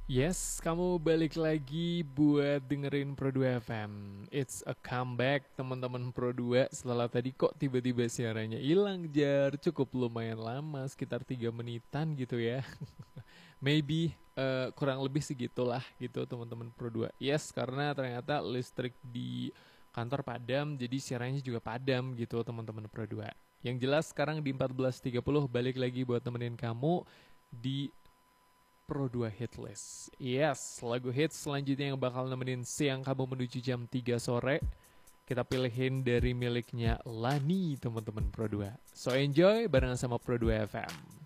Yes, kamu balik lagi buat dengerin Pro 2 FM. It's a comeback teman-teman Pro 2 setelah tadi kok tiba-tiba siarannya hilang jar. Cukup lumayan lama, sekitar 3 menitan gitu ya. Maybe kurang lebih segitulah gitu teman-teman Pro 2. Yes, karena ternyata listrik di kantor padam, jadi siarannya juga padam gitu teman-teman Pro 2. Yang jelas sekarang di 14.30 balik lagi buat temenin kamu di Pro 2 Hitlist. Yes, lagu hits selanjutnya yang bakal nemenin siang kamu menuju jam 3 sore. Kita pilihin dari miliknya Lani, teman-teman Pro 2. So enjoy barengan sama Pro 2 FM.